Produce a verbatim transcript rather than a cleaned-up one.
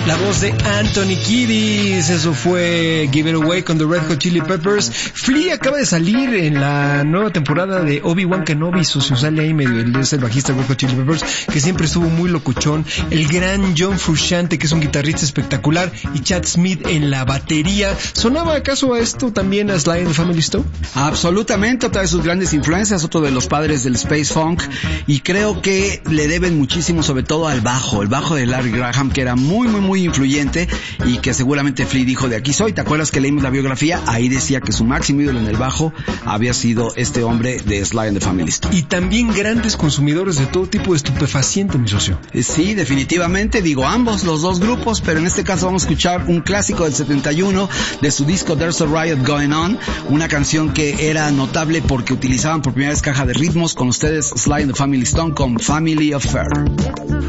La voz de Anthony Kiedis, eso fue Give It Away con The Red Hot Chili Peppers. Flea acaba de salir en la nueva temporada de Obi-Wan Kenobi, socio, sale ahí medio, él es el bajista de Red Hot Chili Peppers, que siempre estuvo muy locuchón. El gran John Frusciante, que es un guitarrista espectacular, y Chad Smith en la batería. ¿Sonaba acaso a esto también a Sly and the Family Stone? Absolutamente, otra de sus grandes influencias, otro de los padres del Space Funk, y creo que le deben muchísimo, sobre todo al bajo, el bajo de Larry Graham, que era muy, muy, muy influyente, y que seguramente Flea dijo, de aquí soy. ¿Te acuerdas que leímos la biografía? Ahí decía que su máximo ídolo en el bajo había sido este hombre de Sly and the Family Stone. Y también grandes consumidores de todo tipo de estupefaciente, mi socio. Sí, definitivamente, digo ambos, los dos grupos, pero en este caso vamos a escuchar un clásico del setenta y uno de su disco There's a Riot Going On, una canción que era notable porque utilizaban por primera vez caja de ritmos. Con ustedes Sly and the Family Stone con Family Affair.